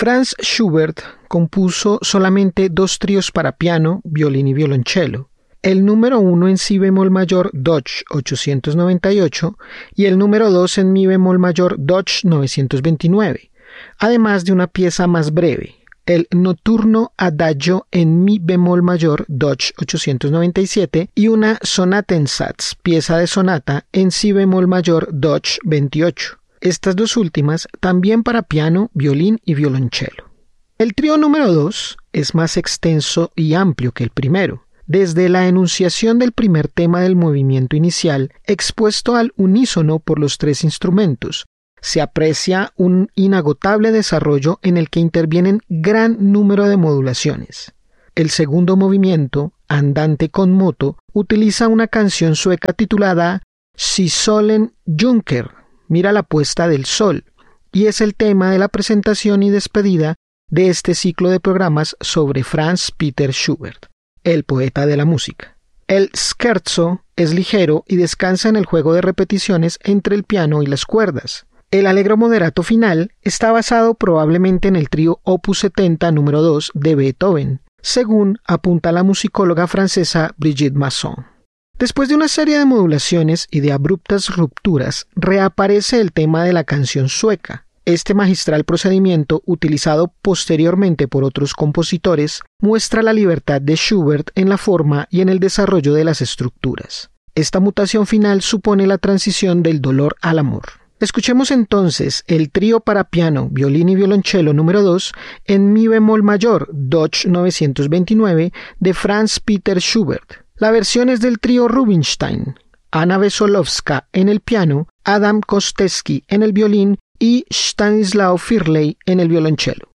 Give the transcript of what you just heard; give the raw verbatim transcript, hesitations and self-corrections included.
Franz Schubert compuso solamente dos tríos para piano, violín y violonchelo. El número uno en si bemol mayor Dodge ochocientos noventa y ocho y el número dos en mi bemol mayor Dodge novecientos veintinueve, además de una pieza más breve, el Notturno Adagio en mi bemol mayor Dodge ochocientos noventa y siete y una Sonatensatz, pieza de sonata en si bemol mayor Dodge veintiocho. Estas dos últimas también para piano, violín y violonchelo. El trío número dos es más extenso y amplio que el primero. Desde la enunciación del primer tema del movimiento inicial, expuesto al unísono por los tres instrumentos, se aprecia un inagotable desarrollo en el que intervienen gran número de modulaciones. El segundo movimiento, andante con moto, utiliza una canción sueca titulada Si solen Junker, mira la puesta del sol, y es el tema de la presentación y despedida de este ciclo de programas sobre Franz Peter Schubert, el poeta de la música. El scherzo es ligero y descansa en el juego de repeticiones entre el piano y las cuerdas. El allegro moderato final está basado probablemente en el trío Opus setenta número dos de Beethoven, según apunta la musicóloga francesa Brigitte Masson. Después de una serie de modulaciones y de abruptas rupturas, reaparece el tema de la canción sueca. Este magistral procedimiento, utilizado posteriormente por otros compositores, muestra la libertad de Schubert en la forma y en el desarrollo de las estructuras. Esta mutación final supone la transición del dolor al amor. Escuchemos entonces el trío para piano, violín y violonchelo número dos en mi bemol mayor, Dodge novecientos veintinueve, de Franz Peter Schubert. La versión es del trío Rubinstein, Anna Wesolowska en el piano, Adam Kostecki en el violín y Stanislaw Firley en el violonchelo.